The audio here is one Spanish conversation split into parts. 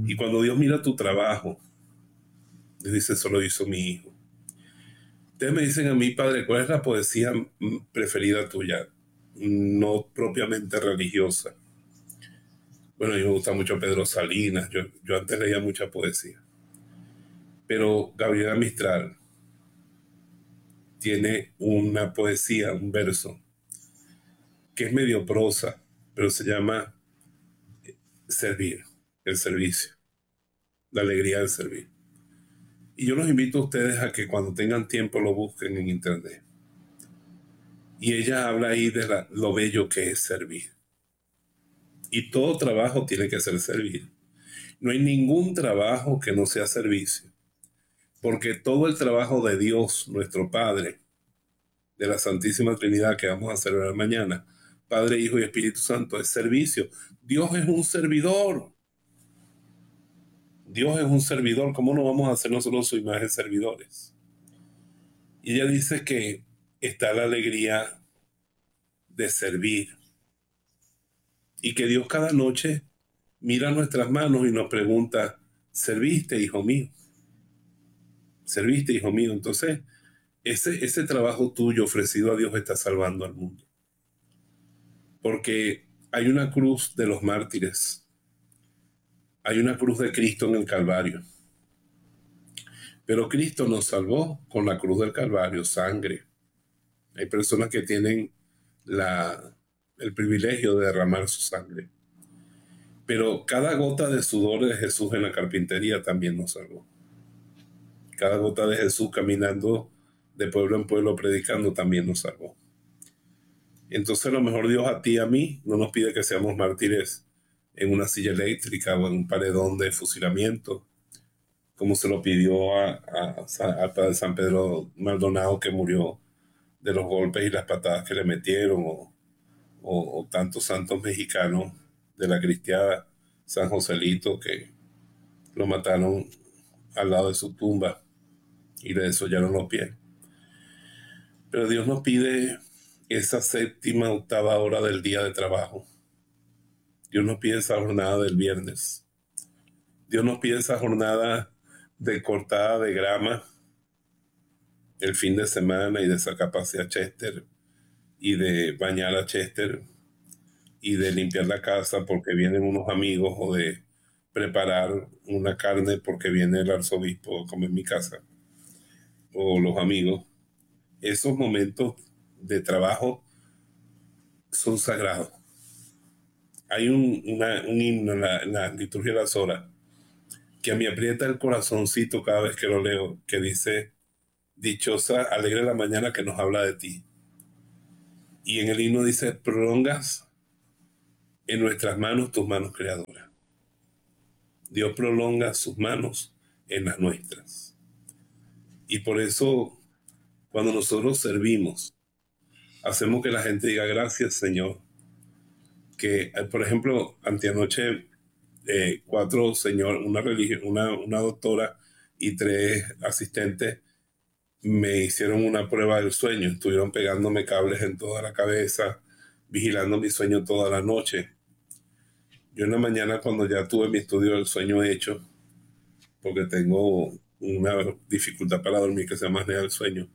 Y cuando Dios mira tu trabajo, Dios dice, eso lo hizo mi hijo. Ustedes me dicen a mí, padre, ¿cuál es la poesía preferida tuya? No propiamente religiosa. Bueno, a mí me gusta mucho Pedro Salinas. Yo antes leía mucha poesía. Pero Gabriela Mistral tiene una poesía, un verso, que es medio prosa, pero se llama Servir, el servicio, la alegría del servir. Y yo los invito a ustedes a que cuando tengan tiempo lo busquen en internet. Y ella habla ahí de lo bello que es servir. Y todo trabajo tiene que ser servir. No hay ningún trabajo que no sea servicio. Porque todo el trabajo de Dios, nuestro Padre, de la Santísima Trinidad que vamos a celebrar mañana, Padre, Hijo y Espíritu Santo, es servicio. Dios es un servidor. Dios es un servidor. ¿Cómo no vamos a hacer nosotros su imagen servidores? Y ella dice que está la alegría de servir. Y que Dios cada noche mira nuestras manos y nos pregunta, ¿serviste, hijo mío? ¿Serviste, hijo mío? Entonces, ese trabajo tuyo ofrecido a Dios está salvando al mundo. Porque hay una cruz de los mártires. Hay una cruz de Cristo en el Calvario. Pero Cristo nos salvó con la cruz del Calvario, sangre. Hay personas que tienen el privilegio de derramar su sangre. Pero cada gota de sudor de Jesús en la carpintería también nos salvó. Cada gota de Jesús caminando de pueblo en pueblo predicando también nos salvó. Entonces a lo mejor Dios a ti y a mí no nos pide que seamos mártires en una silla eléctrica o en un paredón de fusilamiento, como se lo pidió al padre San Pedro Maldonado, que murió de los golpes y las patadas que le metieron, o tantos santos mexicanos de la cristiada, San Joselito, que lo mataron al lado de su tumba y le desollaron los pies. Pero Dios nos pide esa séptima, octava hora del día de trabajo. Dios nos pide esa jornada del viernes. Dios nos pide esa jornada de cortada de grama el fin de semana y de sacar pase a Chester y de bañar a Chester y de limpiar la casa porque vienen unos amigos, o de preparar una carne porque viene el arzobispo a comer en mi casa, o los amigos. Esos momentos de trabajo son sagrados. Hay un himno en la liturgia de las horas que a mí aprieta el corazoncito cada vez que lo leo, que dice, dichosa, alegre la mañana que nos habla de ti. Y en el himno dice, prolongas en nuestras manos tus manos creadoras. Dios prolonga sus manos en las nuestras. Y por eso, cuando nosotros servimos, hacemos que la gente diga, gracias, Señor. Que, por ejemplo, anteanoche, una doctora y 3 asistentes me hicieron una prueba del sueño. Estuvieron pegándome cables en toda la cabeza, vigilando mi sueño toda la noche. Yo en la mañana, cuando ya tuve mi estudio del sueño hecho, porque tengo una dificultad para dormir que se llama apnea del sueño,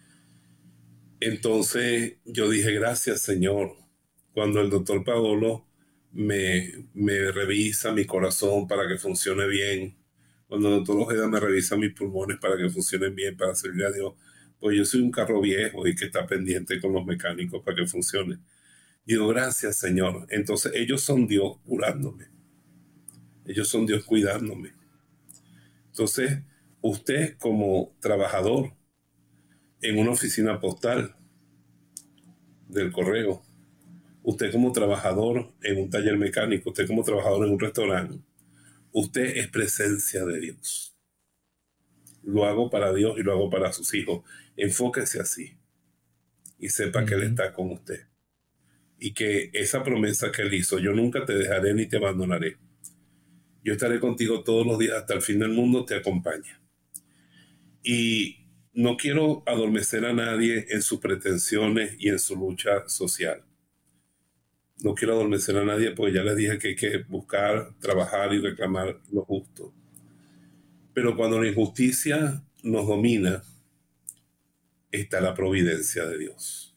entonces yo dije, gracias, Señor. Cuando el doctor Paolo me revisa mi corazón para que funcione bien, cuando el doctor Ojeda me revisa mis pulmones para que funcionen bien, para servir a Dios, pues yo soy un carro viejo y que está pendiente con los mecánicos para que funcione. Y digo, gracias, Señor. Entonces ellos son Dios curándome. Ellos son Dios cuidándome. Entonces, usted como trabajador en una oficina postal del correo, usted como trabajador en un taller mecánico, usted como trabajador en un restaurante, usted es presencia de Dios. Lo hago para Dios y lo hago para sus hijos. Enfóquese así y sepa que Él está con usted. Y que esa promesa que Él hizo, yo nunca te dejaré ni te abandonaré. Yo estaré contigo todos los días hasta el fin del mundo, te acompaña. Y no quiero adormecer a nadie en sus pretensiones y en su lucha social. No quiero adormecer a nadie porque ya les dije que hay que buscar, trabajar y reclamar lo justo. Pero cuando la injusticia nos domina, está la providencia de Dios.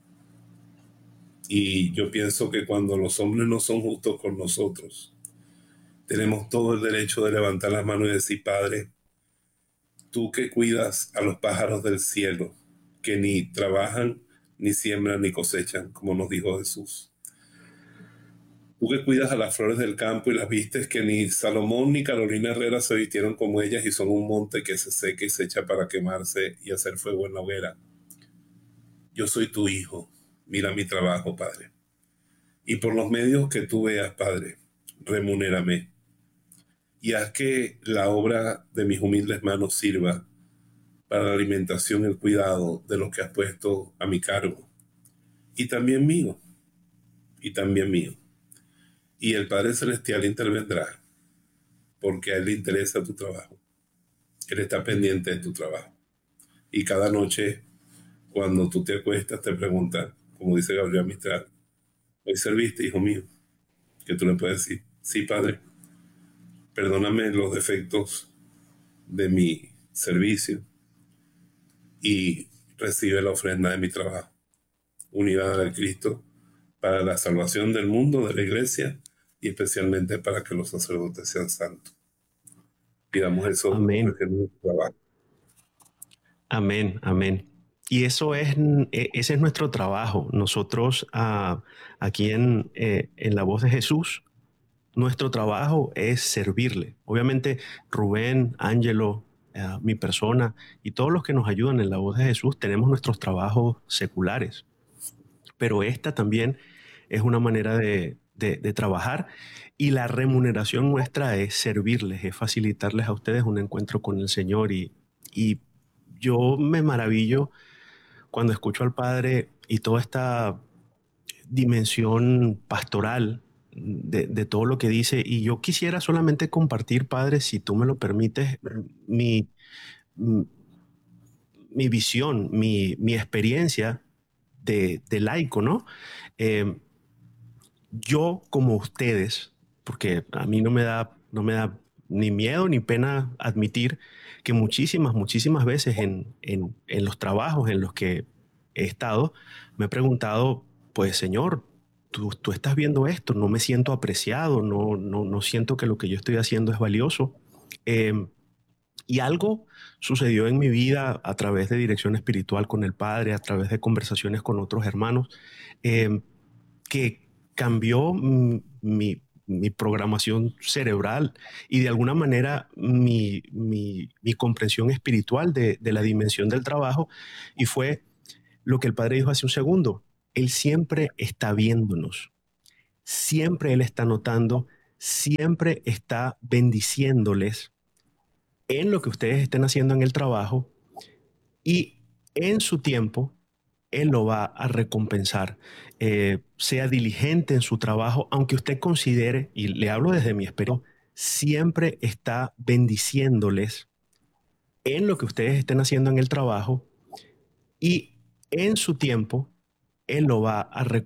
Y yo pienso que cuando los hombres no son justos con nosotros, tenemos todo el derecho de levantar las manos y decir: Padre, tú que cuidas a los pájaros del cielo, que ni trabajan, ni siembran, ni cosechan, como nos dijo Jesús. Tú que cuidas a las flores del campo y las vistes, que ni Salomón ni Carolina Herrera se vistieron como ellas, y son un monte que se seca y se echa para quemarse y hacer fuego en la hoguera. Yo soy tu hijo, mira mi trabajo, Padre. Y por los medios que tú veas, Padre, remunérame. Y haz que la obra de mis humildes manos sirva para la alimentación y el cuidado de los que has puesto a mi cargo. Y también mío, y también mío. Y el Padre Celestial intervendrá, porque a Él le interesa tu trabajo. Él está pendiente de tu trabajo. Y cada noche, cuando tú te acuestas, te pregunta, como dice Gabriel Mistral: ¿hoy serviste, hijo mío? Que tú le puedes decir: sí, Padre, perdóname los defectos de mi servicio y recibe la ofrenda de mi trabajo, unida al Cristo, para la salvación del mundo, de la iglesia, y especialmente para que los sacerdotes sean santos. Pidamos eso Amén, ofreciendo nuestro trabajo. amén, amén. Y ese es nuestro trabajo. Nosotros aquí en La Voz de Jesús, nuestro trabajo es servirle. Obviamente Rubén, Ángelo, mi persona y todos los que nos ayudan en La Voz de Jesús tenemos nuestros trabajos seculares, pero esta también es una manera de trabajar, y la remuneración nuestra es servirles, es facilitarles a ustedes un encuentro con el Señor, y yo me maravillo cuando escucho al Padre y toda esta dimensión pastoral de todo lo que dice, y yo quisiera solamente compartir, Padre, si tú me lo permites, mi, mi visión, mi experiencia de laico, ¿no? Eh, yo como ustedes, porque a mí no me da ni miedo ni pena admitir que muchísimas veces en los trabajos en los que he estado, me he preguntado, pues Señor, tú estás viendo esto, no me siento apreciado, no siento que lo que yo estoy haciendo es valioso. Eh, y algo sucedió en mi vida a través de dirección espiritual con el Padre, a través de conversaciones con otros hermanos, eh, que cambió mi programación cerebral y de alguna manera mi comprensión espiritual de la dimensión del trabajo. Y fue lo que el Padre dijo hace un segundo: Él siempre está viéndonos, siempre Él está notando, siempre está bendiciéndoles en lo que ustedes estén haciendo en el trabajo, y en su tiempo Él lo va a recompensar. Sea diligente en su trabajo, aunque usted considere, y le hablo desde mi experiencia, siempre está bendiciéndoles en lo que ustedes estén haciendo en el trabajo, y en su tiempo Él lo va a recompensar.